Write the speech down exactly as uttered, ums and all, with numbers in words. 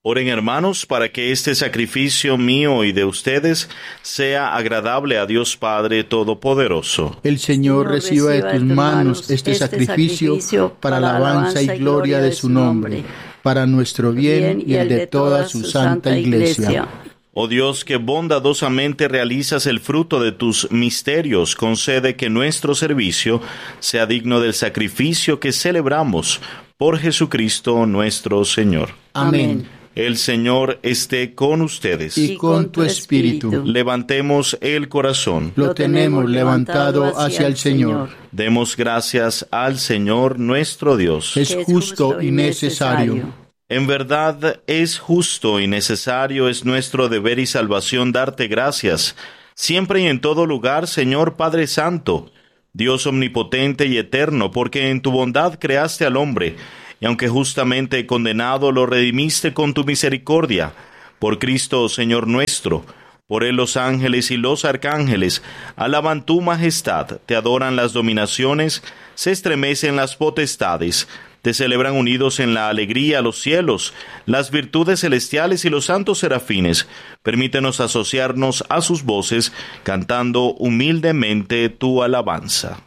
Oren, hermanos, para que este sacrificio mío y de ustedes sea agradable a Dios Padre Todopoderoso. El Señor reciba de tus manos este sacrificio para la alabanza y gloria de su nombre, para nuestro bien y el de toda su santa Iglesia. Oh Dios, que bondadosamente realizas el fruto de tus misterios, concede que nuestro servicio sea digno del sacrificio que celebramos por Jesucristo nuestro Señor. Amén. El Señor esté con ustedes. Y con tu espíritu. Levantemos el corazón. Lo tenemos levantado hacia el Señor. Demos gracias al Señor nuestro Dios. Es justo y necesario. En verdad es justo y necesario, es nuestro deber y salvación darte gracias, siempre y en todo lugar, Señor Padre Santo, Dios omnipotente y eterno, porque en tu bondad creaste al hombre, y aunque justamente condenado, lo redimiste con tu misericordia. Por Cristo, Señor nuestro, por él los ángeles y los arcángeles alaban tu majestad, te adoran las dominaciones, se estremecen las potestades, te celebran unidos en la alegría los cielos, las virtudes celestiales y los santos serafines. Permítenos asociarnos a sus voces, cantando humildemente tu alabanza.